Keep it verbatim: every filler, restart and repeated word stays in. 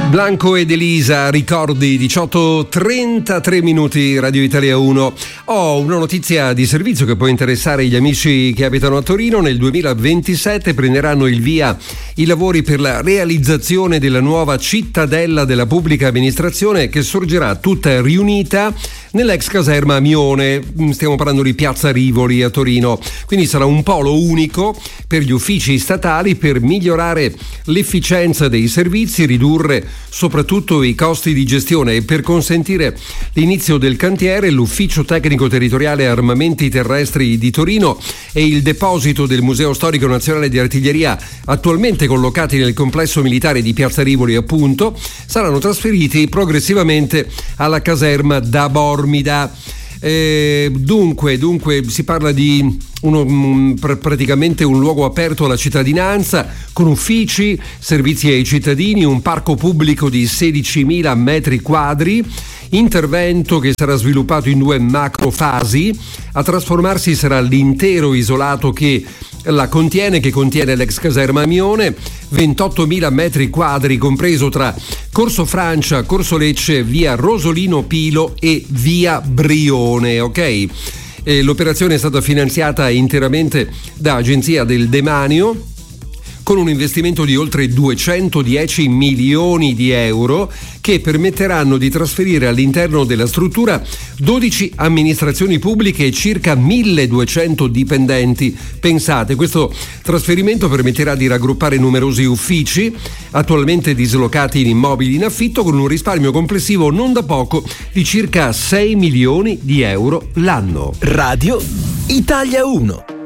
Blanco ed Elisa, ricordi, diciotto e trentatré minuti, Radio Italia uno. Ho una notizia di servizio che può interessare gli amici che abitano a Torino. Nel duemilaventisette prenderanno il via i lavori per la realizzazione della nuova cittadella della pubblica amministrazione, che sorgerà tutta riunita nell'ex caserma Mione. Stiamo parlando di Piazza Rivoli a Torino. Quindi sarà un polo unico per gli uffici statali per migliorare l'efficienza dei servizi, ridurre soprattutto i costi di gestione, e per consentire l'inizio del cantiere l'Ufficio Tecnico Territoriale Armamenti Terrestri di Torino e il deposito del Museo Storico Nazionale di Artiglieria, attualmente collocati nel complesso militare di Piazza Rivoli appunto, saranno trasferiti progressivamente alla caserma da Bormida. Eh, dunque, dunque si parla di uno, um, pr- praticamente un luogo aperto alla cittadinanza, con uffici, servizi ai cittadini, un parco pubblico di sedicimila metri quadri, intervento che sarà sviluppato in due macro fasi. A trasformarsi sarà l'intero isolato che la contiene, che contiene l'ex caserma Mione, ventottomila metri quadri, compreso tra Corso Francia, Corso Lecce, via Rosolino Pilo e via Brione, ok? E l'operazione è stata finanziata interamente da Agenzia del Demanio, con un investimento di oltre duecentodieci milioni di euro, che permetteranno di trasferire all'interno della struttura dodici amministrazioni pubbliche e circa milleduecento dipendenti. Pensate, questo trasferimento permetterà di raggruppare numerosi uffici attualmente dislocati in immobili in affitto, con un risparmio complessivo non da poco di circa sei milioni di euro l'anno. Radio Italia uno.